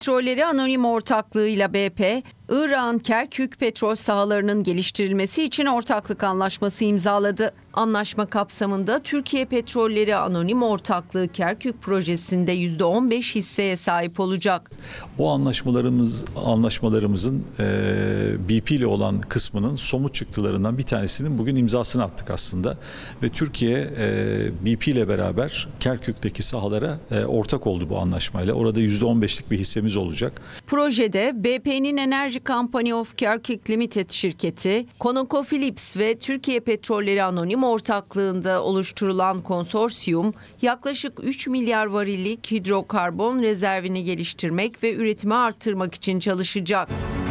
Petrolleri Anonim Ortaklığı'yla BP, Irak'ın Kerkük petrol sahalarının geliştirilmesi için ortaklık anlaşması imzaladı. Anlaşma kapsamında Türkiye Petrolleri Anonim Ortaklığı Kerkük projesinde %15 hisseye sahip olacak. O anlaşmalarımızın BP ile olan kısmının somut çıktılarından bir tanesinin bugün imzasını attık aslında. Ve Türkiye BP ile beraber Kerkük'teki sahalara ortak oldu bu anlaşmayla. Orada %15'lik bir hissemiz olacak. Projede BP'nin Energy Company of Kerkük Limited şirketi, ConocoPhillips ve Türkiye Petrolleri Anonim Ortaklığı'nda oluşturulan konsorsiyum yaklaşık 3 milyar varillik hidrokarbon rezervini geliştirmek ve üretimi artırmak için çalışacak.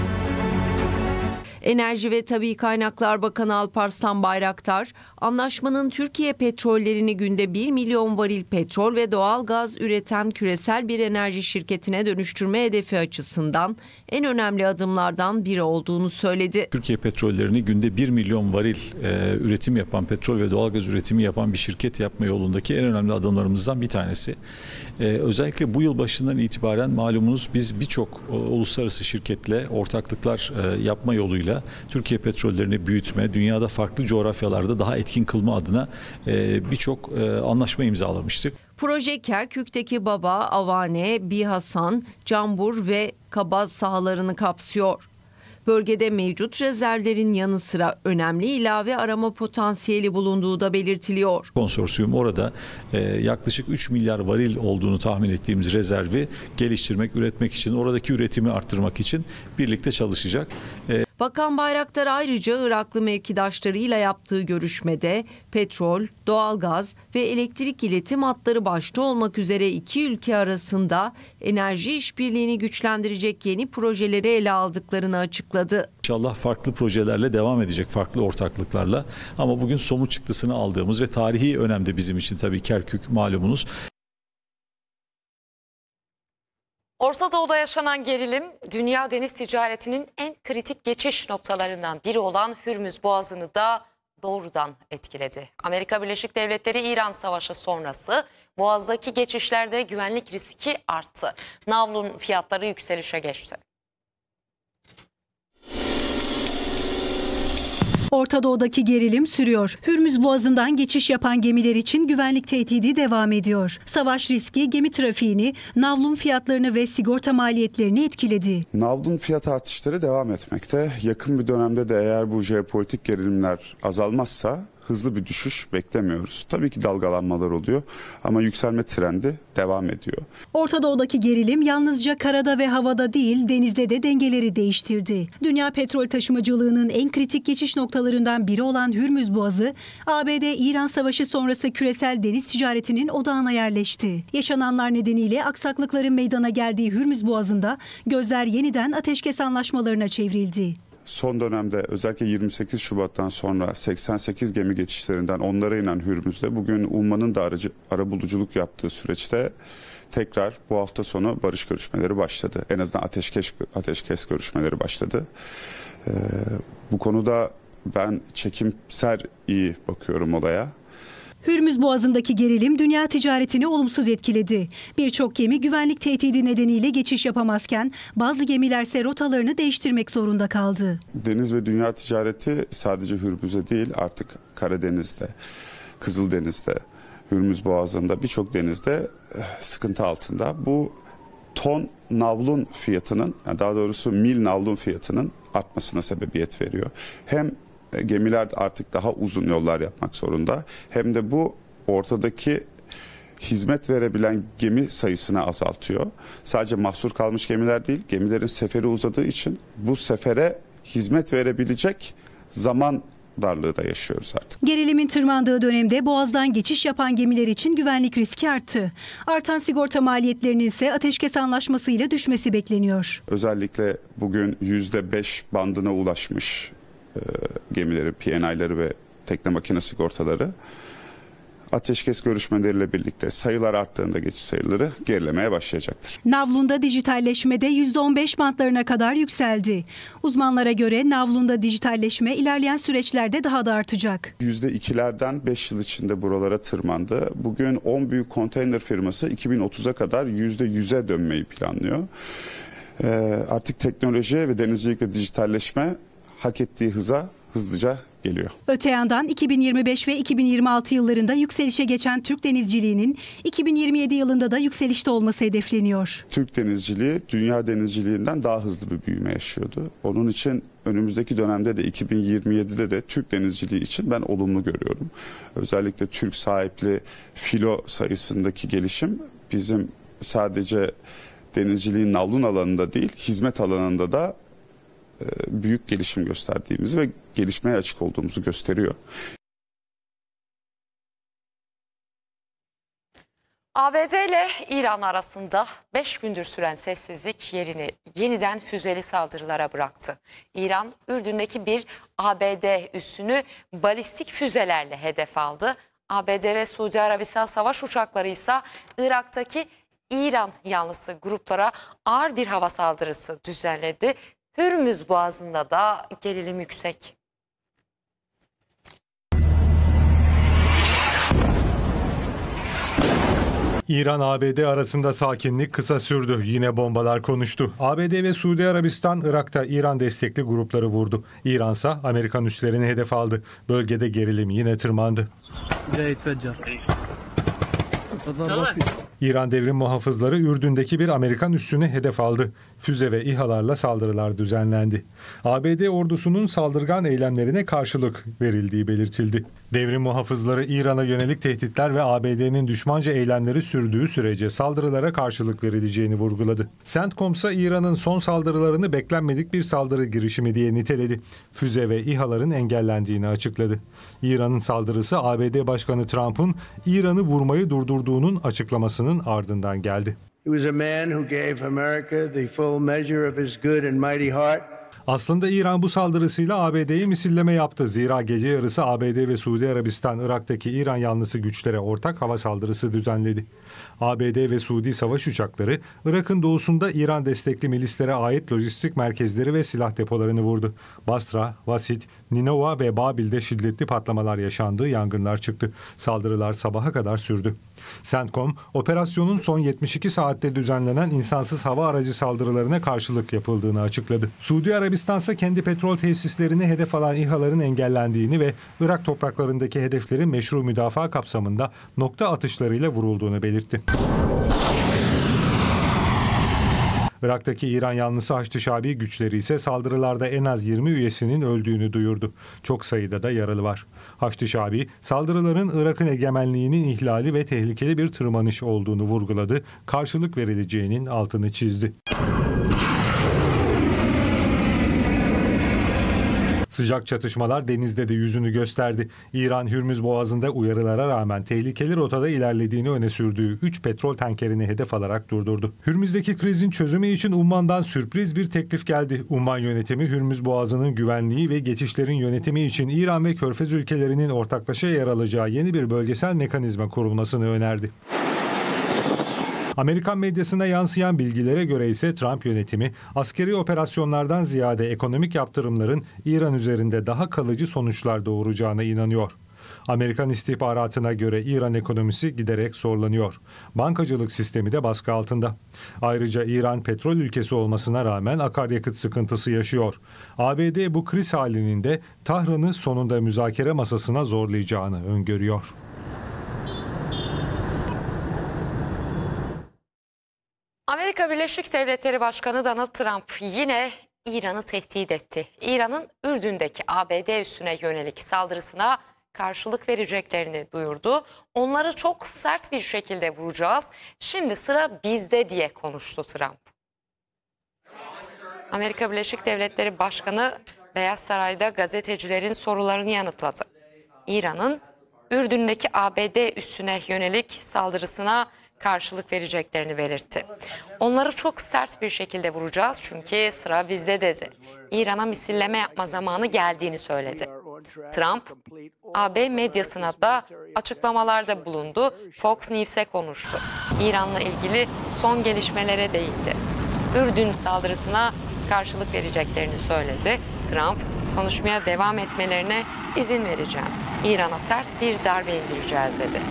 Enerji ve Tabii Kaynaklar Bakanı Alparslan Bayraktar, anlaşmanın Türkiye petrollerini günde 1 milyon varil petrol ve doğal gaz üreten küresel bir enerji şirketine dönüştürme hedefi açısından en önemli adımlardan biri olduğunu söyledi. Türkiye petrollerini günde 1 milyon varil üretim yapan, petrol ve doğal gaz üretimi yapan bir şirket yapma yolundaki en önemli adımlarımızdan bir tanesi. Özellikle bu yıl başından itibaren malumunuz biz birçok uluslararası şirketle ortaklıklar yapma yoluyla Türkiye petrollerini büyütme, dünyada farklı coğrafyalarda daha etkin kılma adına birçok anlaşma imzalamıştık. Proje Kerkük'teki Baba, Avane, Bihasan, Cambur ve Kabaz sahalarını kapsıyor. Bölgede mevcut rezervlerin yanı sıra önemli ilave arama potansiyeli bulunduğu da belirtiliyor. Konsorsiyum orada yaklaşık 3 milyar varil olduğunu tahmin ettiğimiz rezervi geliştirmek, üretmek için, oradaki üretimi arttırmak için birlikte çalışacak. Bakan Bayraktar ayrıca Iraklı mevkidaşlarıyla yaptığı görüşmede petrol, doğalgaz ve elektrik iletim hatları başta olmak üzere iki ülke arasında enerji işbirliğini güçlendirecek yeni projeleri ele aldıklarını açıkladı. İnşallah farklı projelerle devam edecek, farklı ortaklıklarla, ama bugün somut çıktısını aldığımız ve tarihi önemde bizim için tabii Kerkük malumunuz. Orta Doğu'da yaşanan gerilim, dünya deniz ticaretinin en kritik geçiş noktalarından biri olan Hürmüz Boğazı'nı da doğrudan etkiledi. Amerika Birleşik Devletleri-İran savaşı sonrası Boğaz'daki geçişlerde güvenlik riski arttı. Navlun fiyatları yükselişe geçti. Orta Doğu'daki gerilim sürüyor. Hürmüz Boğazı'ndan geçiş yapan gemiler için güvenlik tehdidi devam ediyor. Savaş riski gemi trafiğini, navlun fiyatlarını ve sigorta maliyetlerini etkiledi. Navlun fiyat artışları devam etmekte. Yakın bir dönemde de eğer bu jeopolitik gerilimler azalmazsa hızlı bir düşüş beklemiyoruz. Tabii ki dalgalanmalar oluyor ama yükselme trendi devam ediyor. Orta Doğu'daki gerilim yalnızca karada ve havada değil, denizde de dengeleri değiştirdi. Dünya petrol taşımacılığının en kritik geçiş noktalarından biri olan Hürmüz Boğazı, ABD-İran savaşı sonrası küresel deniz ticaretinin odağına yerleşti. Yaşananlar nedeniyle aksaklıkların meydana geldiği Hürmüz Boğazı'nda gözler yeniden ateşkes anlaşmalarına çevrildi. Son dönemde özellikle 28 Şubat'tan sonra 88 gemi geçişlerinden onlara inen Hürmüz'de bugün Umman'ın da arabuluculuk yaptığı süreçte tekrar bu hafta sonu barış görüşmeleri başladı. En azından ateşkes görüşmeleri başladı. Bu konuda ben çekimser iyi bakıyorum olaya. Hürmüz Boğazı'ndaki gerilim dünya ticaretini olumsuz etkiledi. Birçok gemi güvenlik tehdidi nedeniyle geçiş yapamazken bazı gemilerse rotalarını değiştirmek zorunda kaldı. Deniz ve dünya ticareti sadece Hürmüz'e değil, artık Karadeniz'de, Kızıldeniz'de, Hürmüz Boğazı'nda birçok denizde sıkıntı altında. Bu ton navlun fiyatının, daha doğrusu mil navlun fiyatının artmasına sebebiyet veriyor. Hem gemiler artık daha uzun yollar yapmak zorunda, hem de bu ortadaki hizmet verebilen gemi sayısını azaltıyor. Sadece mahsur kalmış gemiler değil, gemilerin seferi uzadığı için bu sefere hizmet verebilecek zaman darlığı da yaşıyoruz artık. Gerilimin tırmandığı dönemde Boğaz'dan geçiş yapan gemiler için güvenlik riski arttı. Artan sigorta maliyetlerinin ise ateşkes anlaşmasıyla düşmesi bekleniyor. Özellikle bugün %5 bandına ulaşmış gemileri, P&I'leri ve tekne makine sigortaları ateşkes görüşmeleriyle birlikte sayılar arttığında geçiş sayıları gerilemeye başlayacaktır. Navlun'da dijitalleşmede %15 bantlarına kadar yükseldi. Uzmanlara göre Navlun'da dijitalleşme ilerleyen süreçlerde daha da artacak. %2'lerden 5 yıl içinde buralara tırmandı. Bugün 10 büyük konteyner firması 2030'a kadar %100'e dönmeyi planlıyor. Artık teknoloji ve denizcilikle dijitalleşme hak ettiği hıza hızlıca geliyor. Öte yandan 2025 ve 2026 yıllarında yükselişe geçen Türk denizciliğinin 2027 yılında da yükselişte olması hedefleniyor. Türk denizciliği dünya denizciliğinden daha hızlı bir büyüme yaşıyordu. Onun için önümüzdeki dönemde de 2027'de de Türk denizciliği için ben olumlu görüyorum. Özellikle Türk sahipli filo sayısındaki gelişim bizim sadece denizciliğin navlun alanında değil, hizmet alanında da büyük gelişim gösterdiğimizi ve gelişmeye açık olduğumuzu gösteriyor. ABD ile İran arasında 5 gündür süren sessizlik yerini yeniden füzeli saldırılara bıraktı. İran, Ürdün'deki bir ABD üssünü balistik füzelerle hedef aldı. ABD ve Suudi Arabistan savaş uçakları ise Irak'taki İran yanlısı gruplara ağır bir hava saldırısı düzenledi. Hürmüz Boğazı'nda da gerilim yüksek. İran-ABD arasında sakinlik kısa sürdü. Yine bombalar konuştu. ABD ve Suudi Arabistan Irak'ta İran destekli grupları vurdu. İransa Amerikan üslerini hedef aldı. Bölgede gerilim yine tırmandı. İran devrim muhafızları Ürdün'deki bir Amerikan üssünü hedef aldı. Füze ve İHA'larla saldırılar düzenlendi. ABD ordusunun saldırgan eylemlerine karşılık verildiği belirtildi. Devrim muhafızları İran'a yönelik tehditler ve ABD'nin düşmanca eylemleri sürdüğü sürece saldırılara karşılık verileceğini vurguladı. CENTCOM ise İran'ın son saldırılarını beklenmedik bir saldırı girişimi diye niteledi. Füze ve İHA'ların engellendiğini açıkladı. İran'ın saldırısı ABD Başkanı Trump'ın İran'ı vurmayı durdurduğunun açıklamasının ardından geldi. Aslında İran bu saldırısıyla ABD'ye misilleme yaptı. Zira gece yarısı ABD ve Suudi Arabistan Irak'taki İran yanlısı güçlere ortak hava saldırısı düzenledi. ABD ve Suudi savaş uçakları Irak'ın doğusunda İran destekli milislere ait lojistik merkezleri ve silah depolarını vurdu. Basra, Vasit, Ninova ve Babil'de şiddetli patlamalar yaşandı, yangınlar çıktı. Saldırılar sabaha kadar sürdü. CENTCOM, operasyonun son 72 saatte düzenlenen insansız hava aracı saldırılarına karşılık yapıldığını açıkladı. Suudi Arabistan ise kendi petrol tesislerini hedef alan İHA'ların engellendiğini ve Irak topraklarındaki hedeflerin meşru müdafaa kapsamında nokta atışlarıyla vurulduğunu belirtti. Irak'taki İran yanlısı Haçlı Şabi güçleri ise saldırılarda en az 20 üyesinin öldüğünü duyurdu. Çok sayıda da yaralı var. Haçlı Şabi, saldırıların Irak'ın egemenliğinin ihlali ve tehlikeli bir tırmanış olduğunu vurguladı. Karşılık verileceğinin altını çizdi. Sıcak çatışmalar denizde de yüzünü gösterdi. İran, Hürmüz Boğazı'nda uyarılara rağmen tehlikeli rotada ilerlediğini öne sürdüğü 3 petrol tankerini hedef alarak durdurdu. Hürmüz'deki krizin çözümü için Umman'dan sürpriz bir teklif geldi. Umman yönetimi, Hürmüz Boğazı'nın güvenliği ve geçişlerin yönetimi için İran ve Körfez ülkelerinin ortaklaşa yer alacağı yeni bir bölgesel mekanizma kurulmasını önerdi. Amerikan medyasına yansıyan bilgilere göre ise Trump yönetimi askeri operasyonlardan ziyade ekonomik yaptırımların İran üzerinde daha kalıcı sonuçlar doğuracağına inanıyor. Amerikan istihbaratına göre İran ekonomisi giderek zorlanıyor. Bankacılık sistemi de baskı altında. Ayrıca İran petrol ülkesi olmasına rağmen akaryakıt sıkıntısı yaşıyor. ABD bu kriz halinin de Tahran'ı sonunda müzakere masasına zorlayacağını öngörüyor. Amerika Birleşik Devletleri Başkanı Donald Trump yine İran'ı tehdit etti. İran'ın Ürdün'deki ABD üssüne yönelik saldırısına karşılık vereceklerini duyurdu. Onları çok sert bir şekilde vuracağız. Şimdi sıra bizde diye konuştu Trump. Amerika Birleşik Devletleri Başkanı Beyaz Saray'da gazetecilerin sorularını yanıtladı. İran'ın Ürdün'deki ABD üssüne yönelik saldırısına karşılık vereceklerini belirtti. Onları çok sert bir şekilde vuracağız çünkü sıra bizde dedi. İran'a misilleme yapma zamanı geldiğini söyledi. Trump, AB medyasına da açıklamalarda bulundu. Fox News'e konuştu. İran'la ilgili son gelişmelere değindi. Ürdün saldırısına karşılık vereceklerini söyledi. Trump, konuşmaya devam etmelerine izin vereceğim. İran'a sert bir darbe indireceğiz dedi.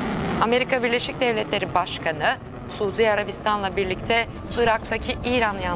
Amerika Birleşik Devletleri Başkanı, Suudi Arabistan'la birlikte Irak'taki İran yanlısı